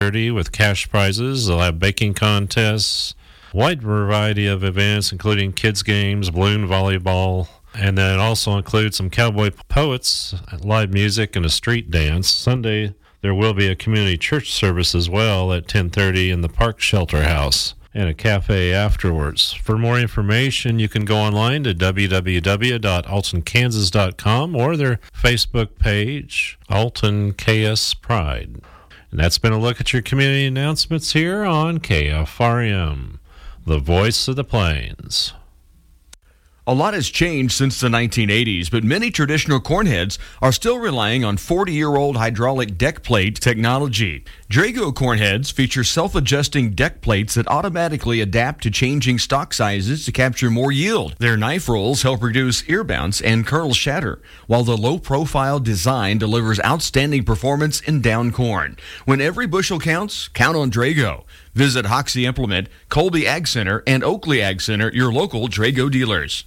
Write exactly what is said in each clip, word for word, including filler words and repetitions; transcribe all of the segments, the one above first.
thirty with cash prizes. They'll have baking contests, wide variety of events, including kids' games, balloon volleyball, and then also includes some cowboy poets, live music, and a street dance. Sunday, there will be a community church service as well at ten thirty in the Park Shelter House, and a cafe afterwards. For more information, you can go online to w w w dot alton kansas dot com or their Facebook page, Alton K S Pride. And that's been a look at your community announcements here on K F R M, the voice of the plains. A lot has changed since the nineteen eighties, but many traditional cornheads are still relying on forty-year-old hydraulic deck plate technology. Drago cornheads feature self-adjusting deck plates that automatically adapt to changing stock sizes to capture more yield. Their knife rolls help reduce ear bounce and kernel shatter, while the low-profile design delivers outstanding performance in down corn. When every bushel counts, count on Drago. Visit Hoxie Implement, Colby Ag Center, and Oakley Ag Center, your local Drago dealers.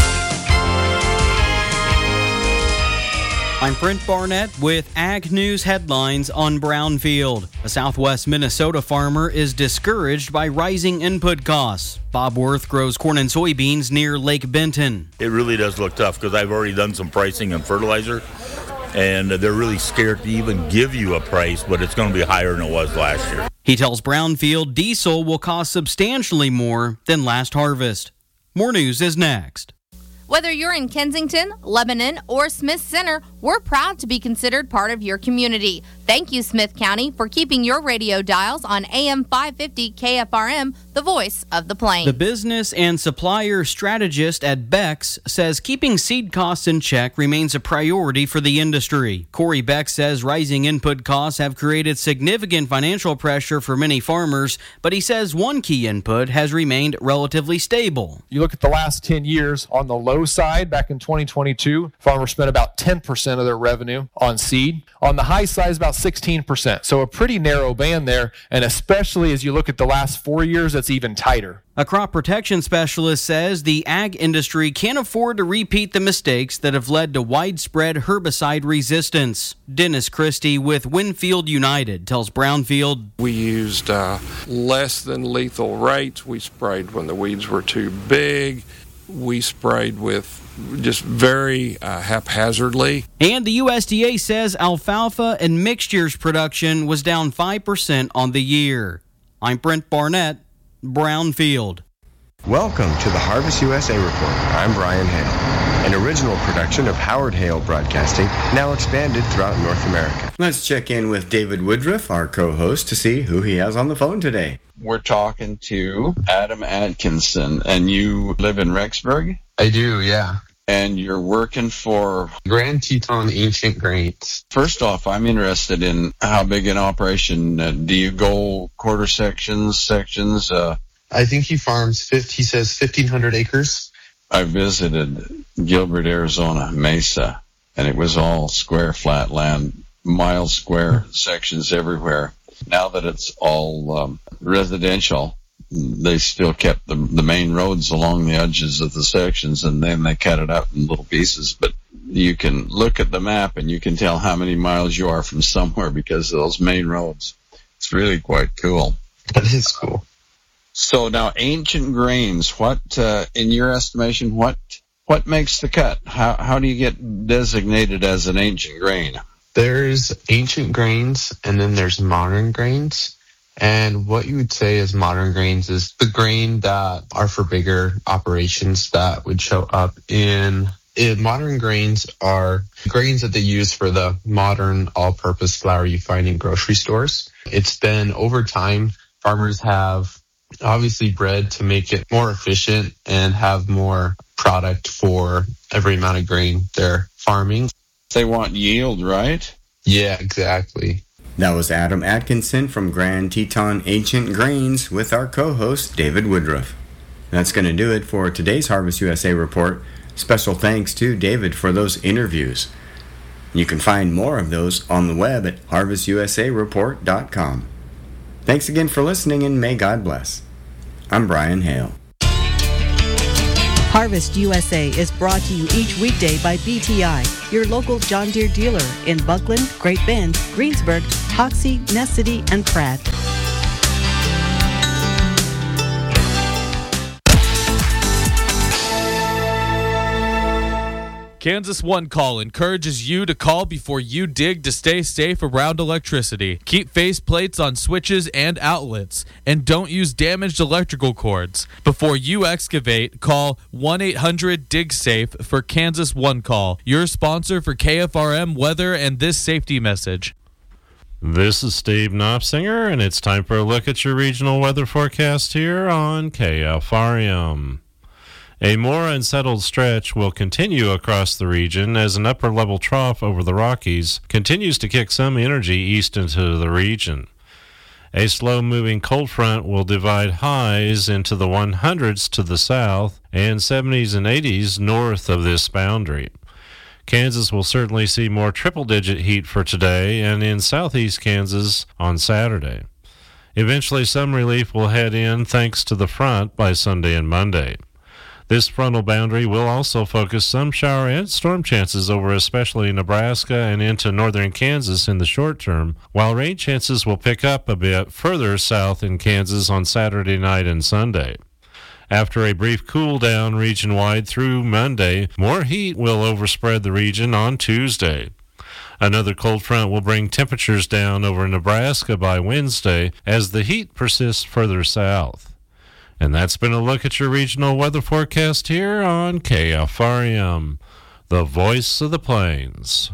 I'm Brent Barnett with Ag News headlines on Brownfield. A southwest Minnesota farmer is discouraged by rising input costs. Bob Worth grows corn and soybeans near Lake Benton. It really does look tough because I've already done some pricing on fertilizer, and they're really scared to even give you a price, but it's going to be higher than it was last year. He tells Brownfield diesel will cost substantially more than last harvest. More news is next. Whether you're in Kensington, Lebanon, or Smith Center, we're proud to be considered part of your community. Thank you, Smith County, for keeping your radio dials on A M five fifty K F R M, the voice of the plains. The business and supplier strategist at Beck's says keeping seed costs in check remains a priority for the industry. Corey Beck says rising input costs have created significant financial pressure for many farmers, but he says one key input has remained relatively stable. You look at the last ten years on the low side, back in twenty twenty-two, farmers spent about ten percent of their revenue on seed. On the high side is about sixteen percent. So a pretty narrow band there, and especially as you look at the last four years, that's even tighter. A crop protection specialist says the ag industry can't afford to repeat the mistakes that have led to widespread herbicide resistance. Dennis Christie with Winfield United tells Brownfield, We used uh, less than lethal rates. We sprayed when the weeds were too big. We sprayed with just very uh, haphazardly. And the U S D A says alfalfa and mixtures production was down five percent on the year. I'm Brent Barnett, Brownfield. Welcome to the Harvest U S A Report. I'm Brian Hale, an original production of Howard Hale Broadcasting, now expanded throughout North America. Let's check in with David Woodruff, our co-host, to see who he has on the phone today. We're talking to Adam Atkinson, and you live in Rexburg? I do, yeah. And you're working for Grand Teton Ancient Grains. First off, I'm interested in how big an operation. Uh, do you go quarter sections, sections? Uh, I think he farms, fifty, he says fifteen hundred acres. I visited Gilbert, Arizona, Mesa, and it was all square flat land, mile square sections everywhere. Now that it's all um, residential, they still kept the, the main roads along the edges of the sections, and then they cut it up in little pieces. But you can look at the map, and you can tell how many miles you are from somewhere because of those main roads. It's really quite cool. That is cool. So now, Ancient Grains, what, uh, in your estimation, what what makes the cut? How how do you get designated as an ancient grain? There's ancient grains, and then there's modern grains. And what you would say is modern grains is the grain that are for bigger operations that would show up in, in modern grains are grains that they use for the modern all-purpose flour you find in grocery stores. It's been over time, farmers have obviously bred to make it more efficient and have more product for every amount of grain they're farming. They want yield, right? Yeah, exactly. That was Adam Atkinson from Grand Teton Ancient Grains with our co-host David Woodruff. That's going to do it for today's Harvest U S A Report. Special thanks to David for those interviews. You can find more of those on the web at harvest u s a report dot com. Thanks again for listening, and may God bless. I'm Brian Hale. Harvest U S A is brought to you each weekday by B T I, your local John Deere dealer in Buckland, Great Bend, Greensburg, Hoxie, Nessity, and Pratt. Kansas One Call encourages you to call before you dig to stay safe around electricity. Keep face plates on switches and outlets, and don't use damaged electrical cords. Before you excavate, call one eight hundred dig safe for Kansas One Call, your sponsor for K F R M weather and this safety message. This is Steve Knopfsinger, and it's time for a look at your regional weather forecast here on K F R M. A more unsettled stretch will continue across the region as an upper-level trough over the Rockies continues to kick some energy east into the region. A slow-moving cold front will divide highs into the hundreds to the south and seventies and eighties north of this boundary. Kansas will certainly see more triple-digit heat for today and in southeast Kansas on Saturday. Eventually, some relief will head in thanks to the front by Sunday and Monday. This frontal boundary will also focus some shower and storm chances over especially Nebraska and into northern Kansas in the short term, while rain chances will pick up a bit further south in Kansas on Saturday night and Sunday. After a brief cool down region-wide through Monday, more heat will overspread the region on Tuesday. Another cold front will bring temperatures down over Nebraska by Wednesday as the heat persists further south. And that's been a look at your regional weather forecast here on K F R M, the voice of the plains.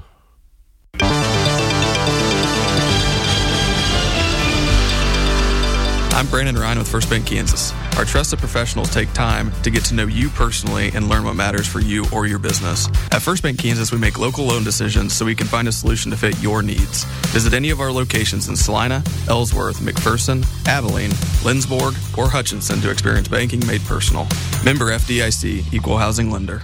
I'm Brandon Ryan with First Bank Kansas. Our trusted professionals take time to get to know you personally and learn what matters for you or your business. At First Bank Kansas, we make local loan decisions so we can find a solution to fit your needs. Visit any of our locations in Salina, Ellsworth, McPherson, Abilene, Lindsborg, or Hutchinson to experience banking made personal. Member F D I C, Equal Housing Lender.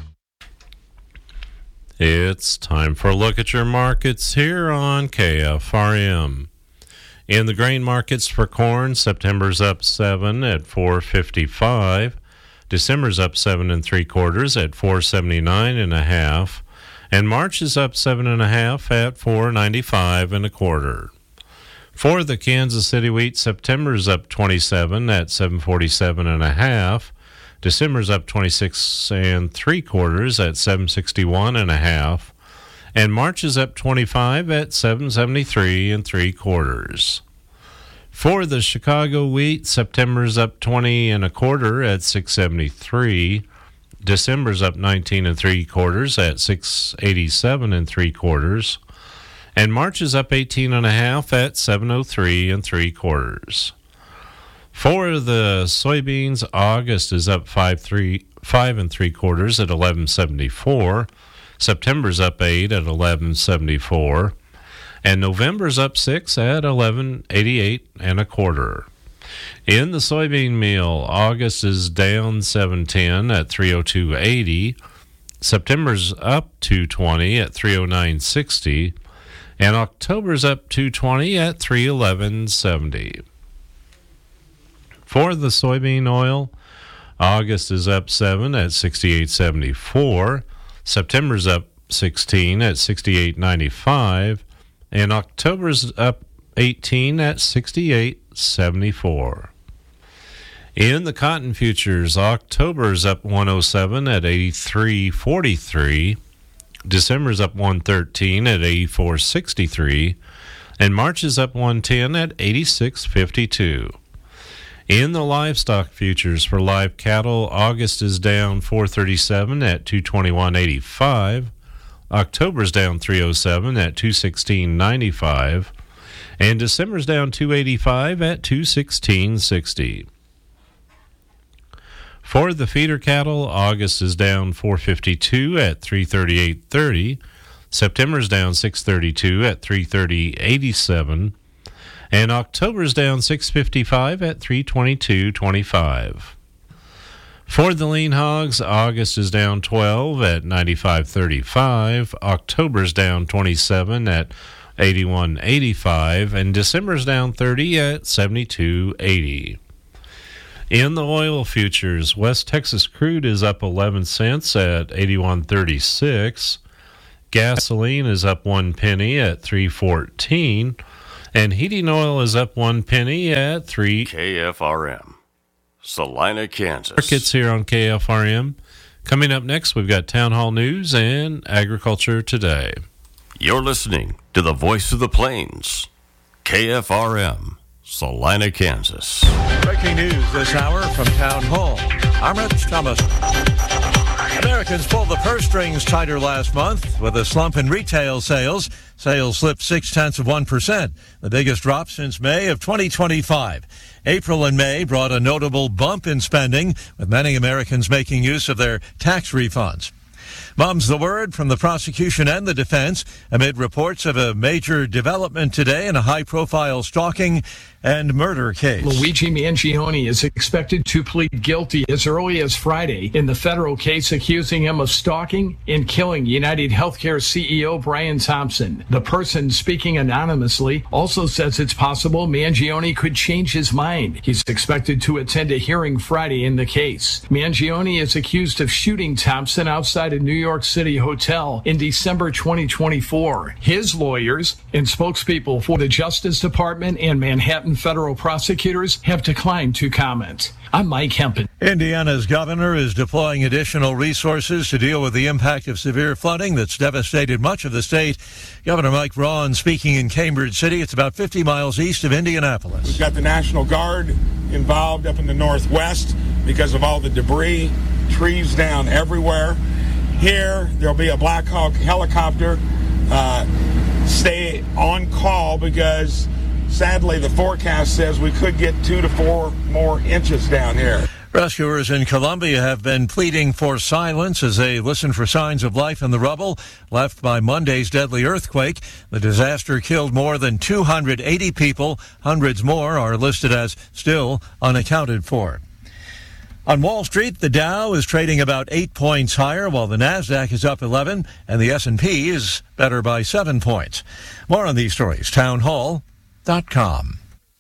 It's time for a look at your markets here on K F R M. In the grain markets for corn, September's up seven at four fifty-five. December's up seven and three quarters at four seventy-nine and a half, and March is up seven and a half at four ninety-five and a quarter. For the Kansas City wheat, September's up twenty-seven at seven forty-seven and a half. December's up twenty-six and three quarters at seven sixty-one and a half. And March is up twenty-five at seven seventy-three and three quarters. For the Chicago wheat, September's up twenty and a quarter at six seventy-three. December's up nineteen and three quarters at six eighty-seven and three quarters. And March is up eighteen and a half at seven oh three and three quarters. For the soybeans, August is up five three five and three quarters at eleven seventy-four. September's up eight at eleven seventy-four, and November's up six at eleven eighty-eight and a quarter. In the soybean meal, August is down seven ten at three oh two eighty. September's up two twenty at three oh nine sixty, and October's up two twenty at three eleven seventy. For the soybean oil, August is up seven at sixty-eight seventy-four. September's up sixteen at sixty-eight ninety-five, and October's up eighteen at sixty-eight seventy-four. In the cotton futures, October's up one oh seven at eighty-three forty-three, December's up one thirteen at eighty-four sixty-three, and March is up one ten at eighty-six fifty-two. In the livestock futures for live cattle, August is down four thirty-seven at two twenty-one eighty-five. October's down three oh seven at two sixteen ninety-five. And December's down two eighty-five at two sixteen sixty. For the feeder cattle, August is down four fifty-two at three thirty-eight thirty. September's down six thirty-two at three thirty eighty-seven. And October's down six fifty-five at three twenty-two twenty-five. For the lean hogs, August is down twelve at ninety-five thirty-five. October's down twenty-seven at eighty-one eighty-five, and December's down thirty at seventy-two eighty. In the oil futures, West Texas crude is up eleven cents at eighty-one thirty-six. Gasoline is up one penny at three fourteen. And heating oil is up one penny at three. K F R M, Salina, Kansas. Markets here on K F R M. Coming up next, we've got Town Hall News and Agriculture Today. You're listening to the Voice of the Plains, K F R M, Salina, Kansas. Breaking news this hour from Town Hall. I'm Rich Thomas. Americans pulled the purse strings tighter last month with a slump in retail sales. Sales slipped six-tenths of one percent, the biggest drop since May of twenty twenty-five. April and May brought a notable bump in spending, with many Americans making use of their tax refunds. Mum's the word from the prosecution and the defense amid reports of a major development today in a high-profile stalking and murder case. Luigi Mangione is expected to plead guilty as early as Friday in the federal case accusing him of stalking and killing United Healthcare C E O Brian Thompson. The person speaking anonymously also says it's possible Mangione could change his mind. He's expected to attend a hearing Friday in the case. Mangione is accused of shooting Thompson outside a New York City hotel in December twenty twenty-four. His lawyers and spokespeople for the Justice Department and Manhattan federal prosecutors have declined to comment. I'm Mike Hempen. Indiana's governor is deploying additional resources to deal with the impact of severe flooding that's devastated much of the state. Governor Mike Braun speaking in Cambridge City. It's about fifty miles east of Indianapolis. We've got the National Guard involved up in the northwest because of all the debris, trees down everywhere. Here, there'll be a Black Hawk helicopter. Uh, stay on call because sadly, the forecast says we could get two to four more inches down here. Rescuers in Columbia have been pleading for silence as they listen for signs of life in the rubble left by Monday's deadly earthquake. The disaster killed more than two hundred eighty people. Hundreds more are listed as still unaccounted for. On Wall Street, the Dow is trading about eight points higher, while the Nasdaq is up eleven, and the S and P is better by seven points. More on these stories, town hall dot com.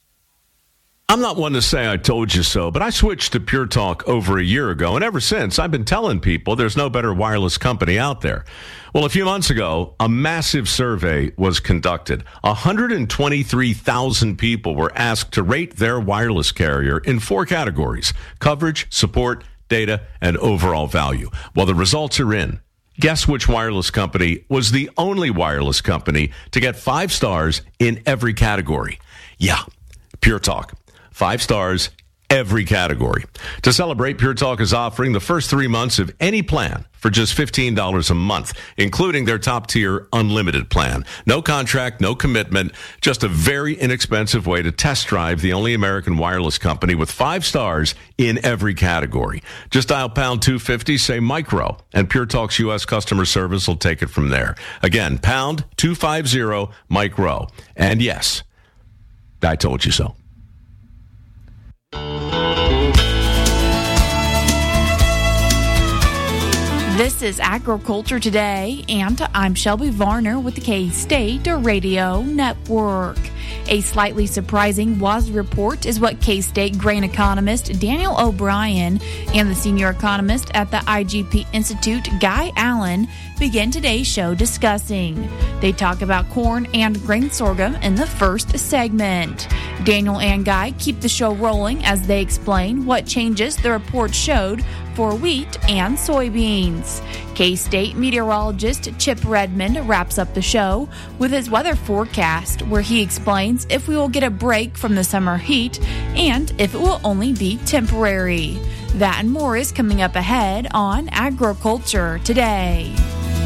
I'm not one to say I told you so, but I switched to Pure Talk over a year ago, and ever since, I've been telling people there's no better wireless company out there. Well, a few months ago, a massive survey was conducted. one hundred twenty-three thousand people were asked to rate their wireless carrier in four categories: coverage, support, data, and overall value. Well, the results are in. Guess which wireless company was the only wireless company to get five stars in every category? Yeah, Pure Talk. Five stars, every category. To celebrate, Pure Talk is offering the first three months of any plan for just fifteen dollars a month, including their top-tier unlimited plan. No contract, no commitment, just a very inexpensive way to test drive the only American wireless company with five stars in every category. Just dial pound two fifty, say micro, and Pure Talk's U S customer service will take it from there. Again, pound two fifty, micro. And yes, I told you so. This is Agriculture Today, and I'm Shelby Varner with the K-State Radio Network. A slightly surprising W A S report is what K-State grain economist Daniel O'Brien and the senior economist at the I G P Institute, Guy Allen, begin today's show discussing. They talk about corn and grain sorghum in the first segment. Daniel and Guy keep the show rolling as they explain what changes the report showed for wheat and soybeans. K-State meteorologist Chip Redmond wraps up the show with his weather forecast, where he explains if we will get a break from the summer heat and if it will only be temporary. That and more is coming up ahead on Agriculture Today.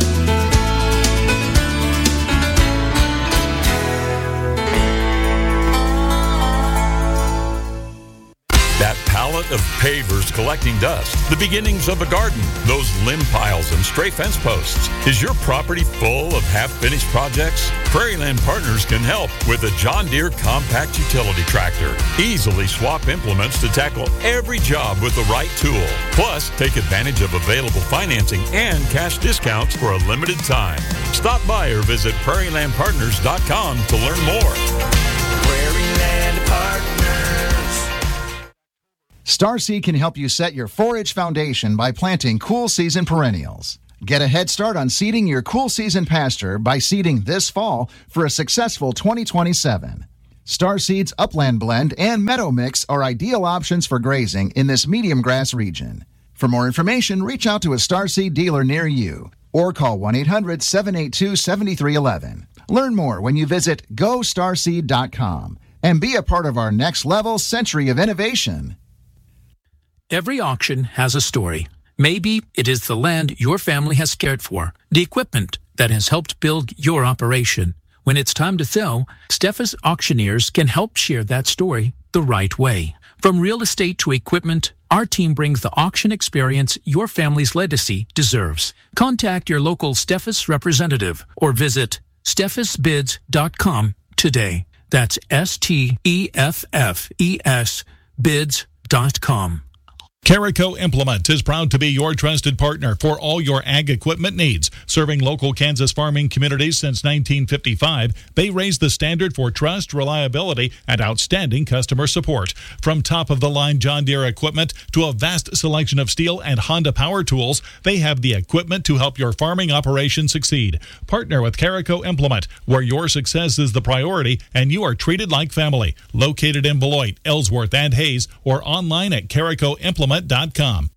That pallet of pavers collecting dust, the beginnings of a garden, those limb piles and stray fence posts. Is your property full of half-finished projects? Prairieland Partners can help with a John Deere compact utility tractor. Easily swap implements to tackle every job with the right tool. Plus, take advantage of available financing and cash discounts for a limited time. Stop by or visit prairie land partners dot com to learn more. Prairieland Partners. Starseed can help you set your four H foundation by planting cool season perennials. Get a head start on seeding your cool season pasture by seeding this fall for a successful twenty twenty-seven. Starseed's Upland Blend and Meadow Mix are ideal options for grazing in this medium grass region. For more information, reach out to a Starseed dealer near you or call one eight hundred, seven eight two, seven three one one. Learn more when you visit go starseed dot com and be a part of our next level century of innovation. Every auction has a story. Maybe it is the land your family has cared for, the equipment that has helped build your operation. When it's time to sell, Steffes Auctioneers can help share that story the right way. From real estate to equipment, our team brings the auction experience your family's legacy deserves. Contact your local Steffes representative or visit steffes bids dot com today. That's S T E F F E S bids dot com. Carico Implement is proud to be your trusted partner for all your ag equipment needs. Serving local Kansas farming communities since nineteen fifty-five, they raise the standard for trust, reliability, and outstanding customer support. From top-of-the-line John Deere equipment to a vast selection of Steel and Honda power tools, they have the equipment to help your farming operation succeed. Partner with Carico Implement, where your success is the priority and you are treated like family. Located in Beloit, Ellsworth, and Hayes, or online at carico implement dot com.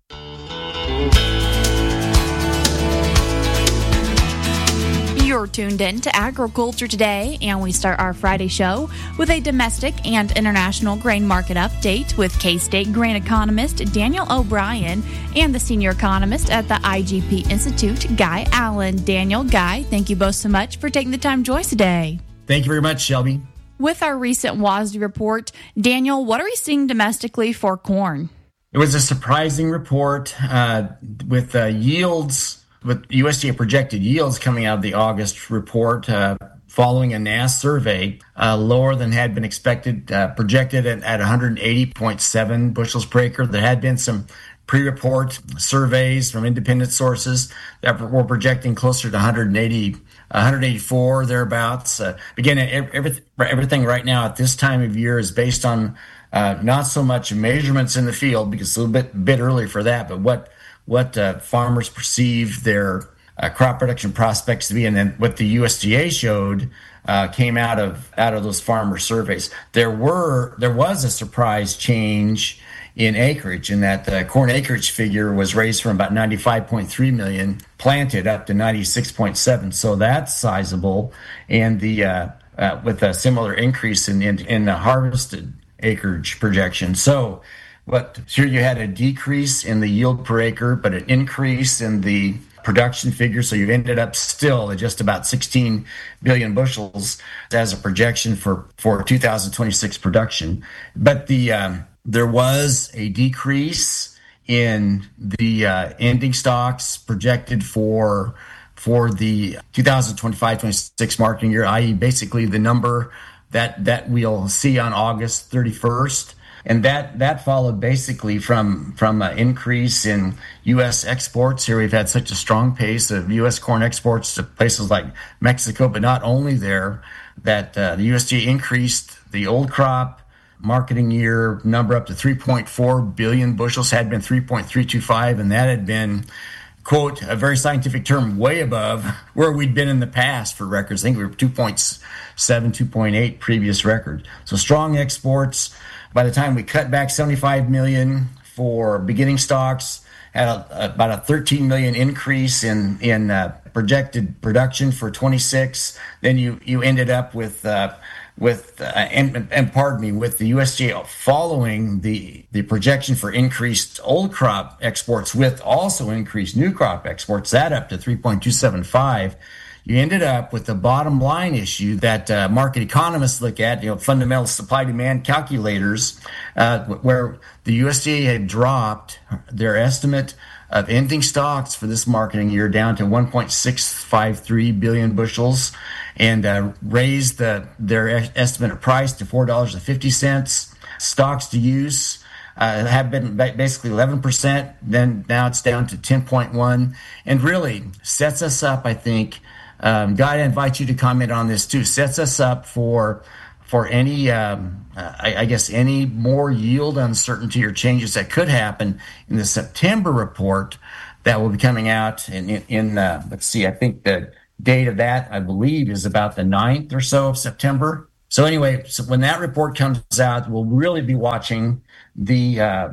You're tuned in to Agriculture Today, and we start our Friday show with a domestic and international grain market update with K-State grain economist Daniel O'Brien and the senior economist at the I G P Institute, Guy Allen. Daniel, Guy, thank you both so much for taking the time to join us today. Thank you very much, Shelby. With our recent W A S D report, Daniel, what are we seeing domestically for corn? It was a surprising report uh, with uh, yields, with U S D A projected yields coming out of the August report uh, following a N A S survey, uh, lower than had been expected, uh, projected at, at one hundred eighty point seven bushels per acre. There had been some pre-report surveys from independent sources that were projecting closer to one hundred eighty, one hundred eighty-four, thereabouts. Uh, again, every, everything right now at this time of year is based on Uh, not so much measurements in the field, because it's a little bit bit early for that, but what what uh, farmers perceive their uh, crop production prospects to be, and then what the U S D A showed uh, came out of out of those farmer surveys. There were there was a surprise change in acreage, in that the corn acreage figure was raised from about ninety-five point three million planted up to ninety-six point seven. So that's sizable, and the uh, uh, with a similar increase in in, in the harvested acreage projection. So what here you had a decrease in the yield per acre, but an increase in the production figure. So you ended up still at just about sixteen billion bushels as a projection for, for two thousand twenty-six production. But the um, there was a decrease in the uh, ending stocks projected for for the two thousand twenty-five twenty-six marketing year, that is basically the number that that we'll see on August thirty-first. And that that followed basically from from an increase in U S exports. Here we've had such a strong pace of U S corn exports to places like Mexico, but not only there, that uh, the U S D A increased the old crop marketing year number up to three point four billion bushels, had been three point three two five, and that had been, quote, a very scientific term, way above where we'd been in the past for records. I think we were two point seven, two point eight previous record. So strong exports. By the time we cut back seventy-five million for beginning stocks, had a, about a thirteen million increase in in uh, projected production for twenty-six. Then you you ended up with uh, with uh, and, and pardon me with the U S D A following the the projection for increased old crop exports with also increased new crop exports, that up to three point two seven five. You ended up with the bottom line issue that uh, market economists look at, you know, fundamental supply demand calculators, uh, where the U S D A had dropped their estimate of ending stocks for this marketing year down to one point six five three billion bushels, and uh, raised the, their estimate of price to four dollars and fifty cents. Stocks to use uh, have been basically eleven percent. Then now it's down to ten point one, and really sets us up, I think. Um, Guy, I invite you to comment on this too. Sets us up for for any, um, uh, I, I guess, any more yield uncertainty or changes that could happen in the September report that will be coming out in, in, in uh, let's see, I think the date of that, I believe, is about the ninth or so of September. So anyway, so when that report comes out, we'll really be watching the uh,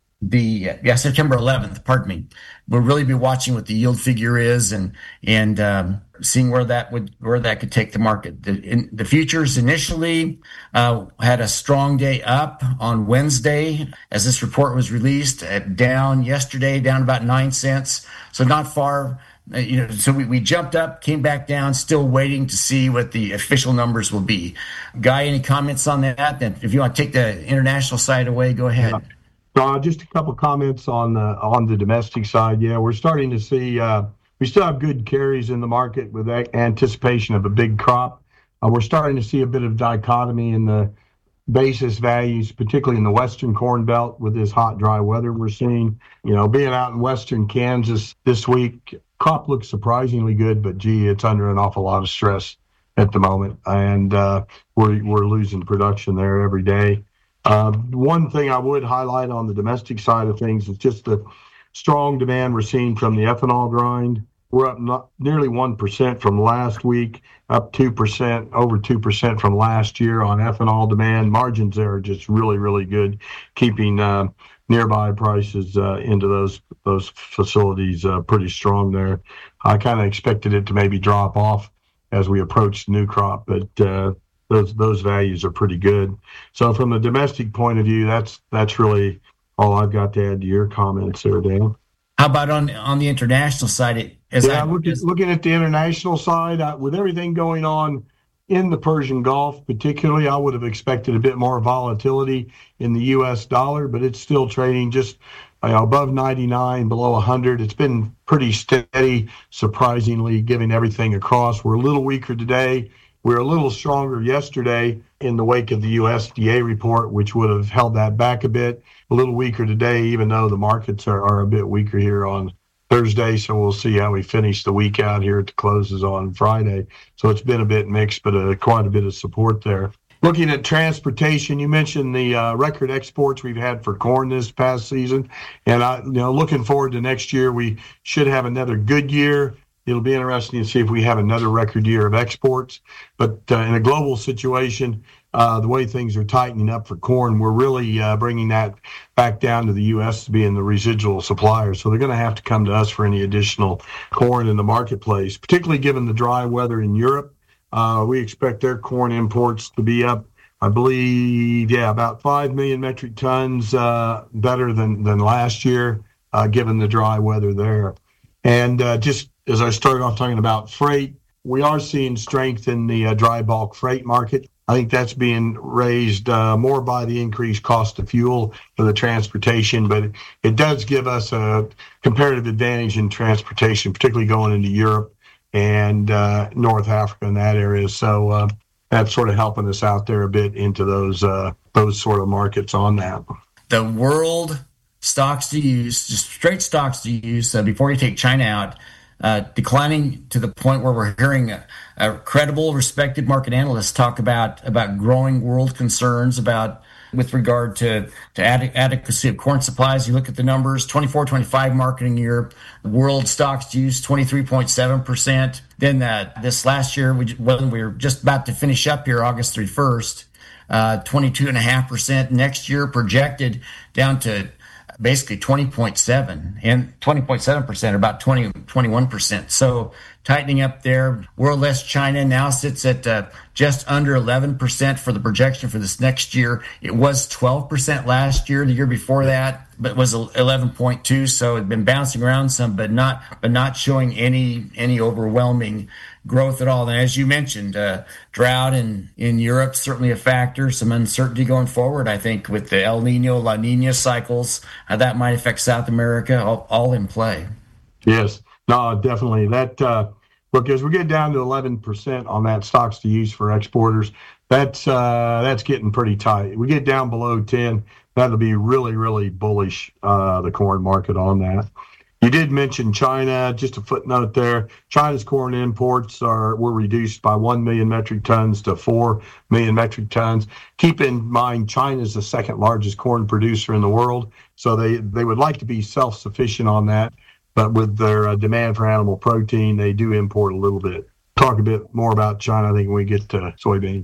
the yeah September eleventh. Pardon me. We'll really be watching what the yield figure is and and um, seeing where that would where that could take the market. The, in, the futures initially uh, had a strong day up on Wednesday as this report was released. Uh, down yesterday, down about nine cents. So not far. Uh, you know, so we, we jumped up, came back down, still waiting to see what the official numbers will be. Guy, any comments on that? And if you want to take the international side away, go ahead. Yeah. Uh, just a couple comments on the on the domestic side. Yeah, we're starting to see uh, we still have good carries in the market with anticipation of a big crop. Uh, we're starting to see a bit of dichotomy in the basis values, particularly in the western corn belt with this hot, dry weather we're seeing. You know, being out in western Kansas this week, crop looks surprisingly good, but gee, it's under an awful lot of stress at the moment, and uh, we're we're losing production there every day. Uh, one thing I would highlight on the domestic side of things is just the strong demand we're seeing from the ethanol grind. We're up not, nearly one percent from last week, up two percent, over two percent from last year on ethanol demand. Margins there are just really, really good, keeping uh, nearby prices uh, into those those facilities uh, pretty strong there. I kind of expected it to maybe drop off as we approach the new crop, but uh, those those values are pretty good. So from a domestic point of view, that's that's really all I've got to add to your comments there, Dan. How about on on the international side? It, as yeah, I, looking, as, looking at the international side, uh, with everything going on in the Persian Gulf, particularly, I would have expected a bit more volatility in the U S dollar, but it's still trading just you know, above ninety-nine, below one hundred. It's been pretty steady, surprisingly, giving everything across. We're a little weaker today. We're a little stronger yesterday in the wake of the U S D A report, which would have held that back a bit. A little weaker today, even though the markets are, are a bit weaker here on Thursday. So we'll see how we finish the week out here at the closes on Friday. So it's been a bit mixed, but uh, quite a bit of support there. Looking at transportation, you mentioned the uh, record exports we've had for corn this past season. And I, you know, looking forward to next year, we should have another good year. It'll be interesting to see if we have another record year of exports. But uh, in a global situation, uh, the way things are tightening up for corn, we're really uh, bringing that back down to the U S to being the residual supplier. So they're going to have to come to us for any additional corn in the marketplace, particularly given the dry weather in Europe. Uh, we expect their corn imports to be up, I believe, yeah, about five million metric tons uh, better than, than last year, uh, given the dry weather there. And uh, just as I started off talking about freight, we are seeing strength in the uh, dry bulk freight market. I think that's being raised uh, more by the increased cost of fuel for the transportation, but it, it does give us a comparative advantage in transportation, particularly going into Europe and uh, North Africa in that area. So uh, that's sort of helping us out there a bit into those uh, those sort of markets on that. The world stocks to use, just straight stocks to use, uh, before you take China out, Uh, declining to the point where we're hearing a, a credible, respected market analysts talk about about growing world concerns about with regard to to ad- adequacy of corn supplies. You look at the numbers: twenty-four twenty-five marketing year, world stocks to use twenty-three point seven percent. Then uh, this last year, we when we were just about to finish up here, August thirty-first, uh, twenty-two point five percent. Next year projected down to basically twenty point seven and twenty point seven percent, or about twenty, twenty-one percent. So tightening up there. World less China now sits at uh, just under eleven percent for the projection for this next year. It was twelve percent last year, the year before that, but it was eleven point two. So it's been bouncing around some, but not, but not showing any, any overwhelming growth at all. And as you mentioned, uh, drought in, in Europe, certainly a factor, some uncertainty going forward. I think with the El Nino, La Nina cycles, how that might affect South America, all, all in play. Yes, no, definitely. That, uh, look, as we get down to eleven percent on that stocks to use for exporters, that's, uh, that's getting pretty tight. We get down below ten, that'll be really, really bullish, uh, the corn market on that. You did mention China, just a footnote there. China's corn imports are were reduced by one million metric tons to four million metric tons. Keep in mind, China's the second largest corn producer in the world, so they, they would like to be self-sufficient on that, but with their uh, demand for animal protein, they do import a little bit. Talk a bit more about China, I think, when we get to soybeans.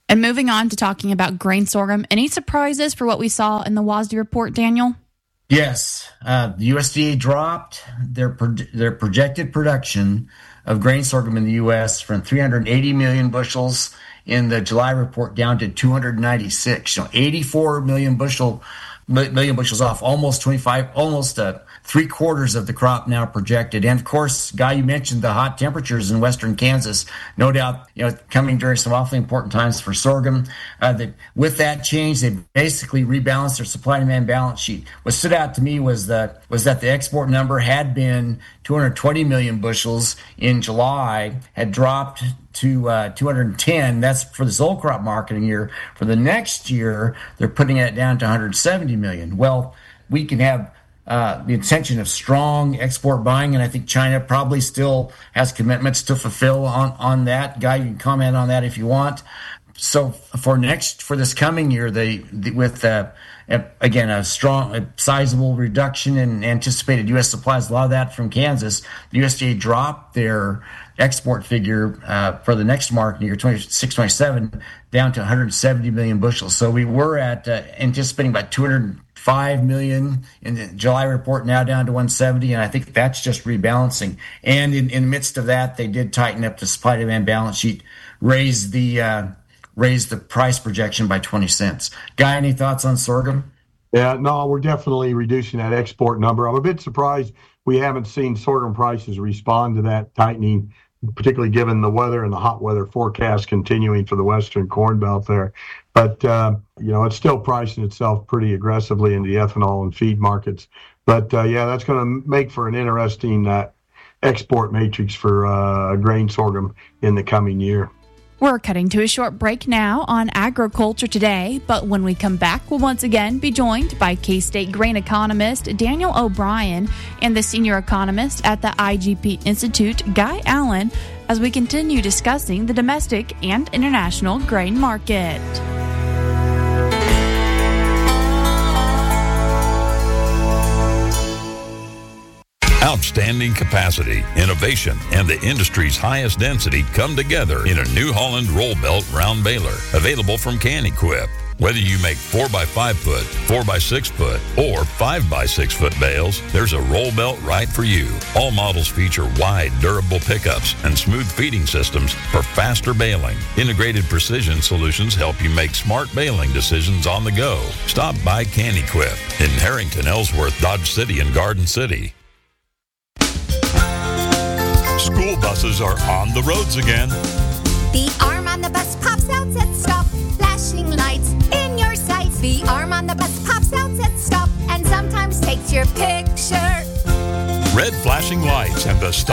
And moving on to talking about grain sorghum, any surprises for what we saw in the W A S D report, Daniel? Yes, uh, the U S D A dropped their pro- their projected production of grain sorghum in the U S from three hundred eighty million bushels in the July report down to two hundred ninety-six. So eighty-four million bushel million bushels off, almost twenty-five, almost uh, three quarters of the crop now projected. And of course, Guy, you mentioned the hot temperatures in western Kansas. No doubt, you know, coming during some awfully important times for sorghum. Uh, that with that change, they basically rebalanced their supply and demand balance sheet. What stood out to me was that was that the export number had been two hundred twenty million bushels in July, had dropped to uh, two hundred ten. That's for this old crop marketing year. For the next year, they're putting it down to one hundred seventy million. Well, we can have uh, the intention of strong export buying, and I think China probably still has commitments to fulfill on, on that. Guy, you can comment on that if you want. So for next, for this coming year, they, the, with uh, a, again a strong, a sizable reduction in anticipated U S supplies, a lot of that from Kansas, the U S D A dropped their export figure uh, for the next marketing year, twenty-six twenty-seven, down to one hundred seventy million bushels. So we were at uh, anticipating about two hundred five million in the July report, now down to one hundred seventy, and I think that's just rebalancing. And in, in the midst of that, they did tighten up the supply demand balance sheet, raise the uh, raise the price projection by twenty cents. Guy, any thoughts on sorghum? Yeah, no, we're definitely reducing that export number. I'm a bit surprised we haven't seen sorghum prices respond to that tightening, particularly given the weather and the hot weather forecast continuing for the western corn belt there. But, uh, you know, it's still pricing itself pretty aggressively in the ethanol and feed markets. But, uh, yeah, that's going to make for an interesting uh, export matrix for uh, grain sorghum in the coming year. We're cutting to a short break now on Agriculture Today, but when we come back, we'll once again be joined by K-State grain economist Daniel O'Brien and the senior economist at the I G P Institute, Guy Allen, as we continue discussing the domestic and international grain market. Outstanding capacity, innovation, and the industry's highest density come together in a New Holland roll belt round baler, available from CanEquip. Whether you make four by five foot, four by six foot, or five by six foot bales, there's a roll belt right for you. All models feature wide, durable pickups and smooth feeding systems for faster baling. Integrated precision solutions help you make smart baling decisions on the go. Stop by CanEquip in Harrington, Ellsworth, Dodge City, and Garden City. School buses are on the roads again. The arm on the bus pops out at stop, flashing lights in your sights. The arm on the bus pops out at stop and sometimes takes your picture. Red flashing lights and the stop